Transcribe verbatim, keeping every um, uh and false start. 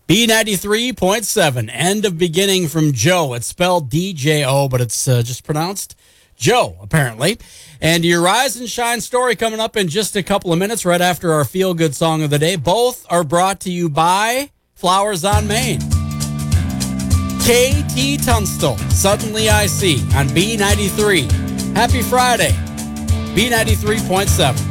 B ninety-three point seven, End of Beginning from Joe. It's spelled D J O, but it's uh, just pronounced Joe, apparently. And your Rise and Shine story coming up in just a couple of minutes, right after our feel-good song of the day. Both are brought to you by Flowers on Main. K T Tunstall, Suddenly I See on B ninety-three. Happy Friday, B ninety-three point seven.